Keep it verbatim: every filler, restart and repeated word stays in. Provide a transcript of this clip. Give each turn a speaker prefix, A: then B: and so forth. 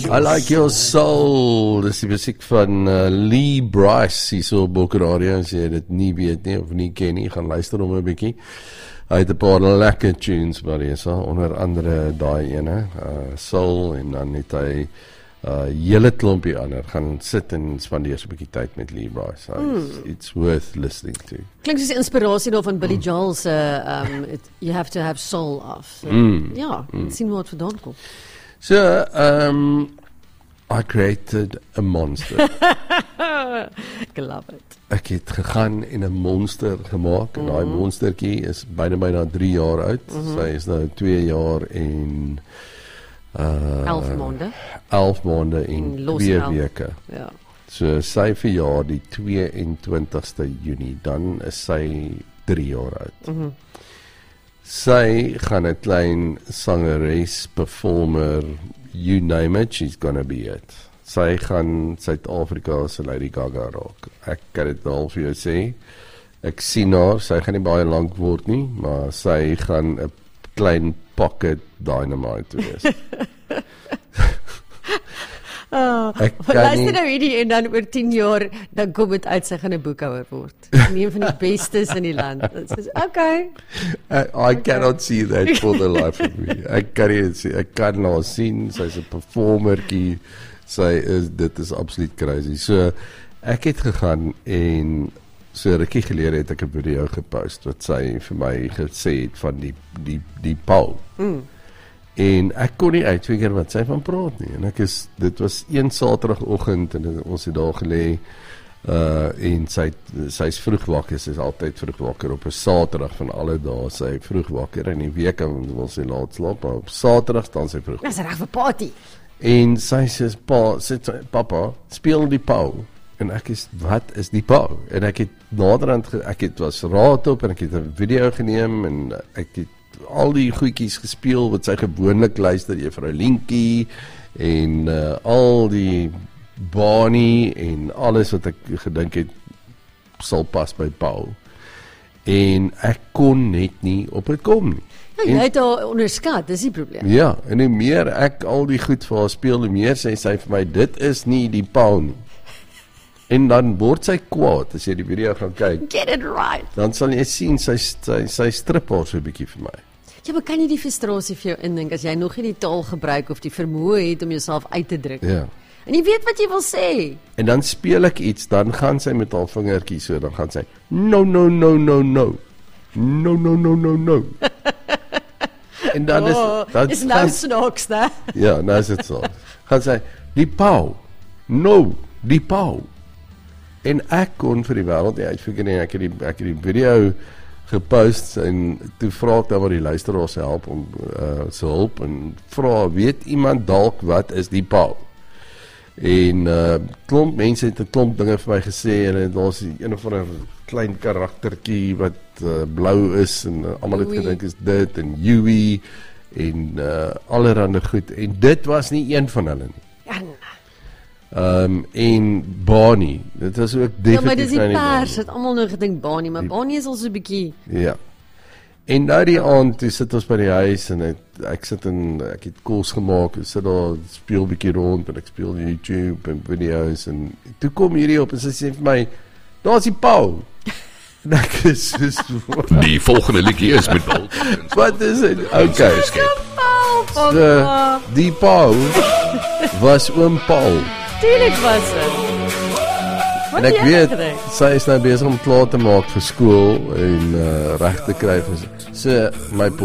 A: I like your soul. Dis die musiek van uh, Lee Brice, hier so op Boca Radio, as jy dit nie weet nie, of nie ken nie, gaan luister om 'n bietjie. Hy het 'n paar lekker tunes, maar hy is onder andere daai ene, uh, soul, en dan het hy uh, hele klompie ander, gaan sit en spandeer so 'n bietjie tyd met Lee Brice. So mm. it's, it's worth listening to.
B: Klink soos die inspirasie daar van Billy mm. Joel se um, You Have to Have Soul af. So,
A: mm.
B: Ja, mm. sien wat vandaan kom.
A: So, um, I created a monster.
B: I love it.
A: Ek het gegaan en 'n monster gemaak, en mm-hmm. daai monstertjie is byna byna drie jaar oud. Mm-hmm. Sy is nou twee jaar en uh,
B: elf maande.
A: elf maande en twee weke.
B: Ja.
A: So sy verjaar die twee-en-twintigste Junie, dan is sy drie jaar oud. Mm-hmm. Sy gaan 'n klein sangeres, performer, you name it, she's gonna be it. Sy gaan Suid-Afrika se Lady Gaga raak. Ek kan dit al vir jou sê. Ek sien haar, sy gaan nie baie lank word nie, maar sy gaan 'n klein pocket dynamite wees.
B: Oh, luister nou hierdie en dan oor tien jaar dan kom dit uit, sy gaan 'n boekhouer word. Een van die bestes in die land. Dit is okay.
A: I, I okay. cannot see that for the life of me. Ek kan nie sien, ek kan haar sien, sy's 'n performertjie. Sy is, dit is absoluut crazy. So ek het gegaan en so rukkie gelede het ek 'n video gepost wat sy vir my gesê het van die die die Paul. Mm. En ek kon nie uitfigure wat sy van praat nie. En ek is, dit was een Saterdagoggend en ons het daar gelê uh, en sy sy's vroeg wakker, sy's altyd vroeg wakker op 'n Saterdag van alle dae, sy vroeg wakker in die week en wil sy laat slaap, maar op Saterdag dan sy vroeg.
B: Dis reg vir party.
A: En sy sê, pa, sê papa, speel die Paul. En ek is, wat is die Paul? En ek het naderhand, ek het was raad op en ek het 'n video geneem en ek het al die goedjies gespeel wat sy gewoonlik luister, Juffrou Lientjie en uh, al die Bonnie en alles wat ek gedink het sal pas by Paul. En ek kon net nie op dit kom nie.
B: Ja, jy het haar onderskat, dis die probleem.
A: Ja, en hoe meer ek al die goed vir haar speel, hoe meer sê sy vir my, dit is nie die Paul nie. En dan word sy kwaad as jy die video gaan kyk.
B: Get it right.
A: Dan sal jy sien sy sy, sy strip haar so 'n bietjie vir my.
B: Ja, maar kan jy die frustrasie vir jou indink as jy nog nie die taal gebruik of die vermoë het om jouself uit te druk?
A: Ja.
B: En jy weet wat jy wil sê.
A: En dan speel ek iets, dan gaan sy met haar vingertjie so, dan gaan sy no no no no no. No no no no no. En dan is
B: oh,
A: dan
B: is nou snaaks daar.
A: Ja, nou is dit so. Gaan sy die Paul. No, die Paul. En ek kon vir die wêreld uitfigure nie, ek het die ek het die video gepost en toe vra ek dan maar die luisteraars help om uh, se hulp en vra, weet iemand dalk wat is die Paul? En uh, klomp mense het 'n klomp dinge vir my gesê en daar's een of ander klein karaktertjie wat uh, blou is en uh, almal het gedink is dit en Huey en uh, allerhande goed en dit was nie een van hulle nie.
B: Ja.
A: Um, en Bonnie, dit was ook definitief
B: ja, maar dis die pers, het almal nou gedink Bonnie, maar die, Bonnie is al so 'n bietjie.
A: Ja. En nou die aand, toe sit ons by die huis en het, ek sit en ek het kos gemaak, ek sit daar, speel 'n bietjie rond en ek speel YouTube en video's en toe kom hierdie op en sy sê vir my, daar's die Paul. En ek is soos,
C: die volgende liedjie is met Paul.
A: Wat is dit? Okay.
B: So,
A: die Paul was oom Paul.
B: Tuurlik was dit.
A: En ek weet, sy is nou besig om klaar te maak vir skool en uh, reg te kry vir so my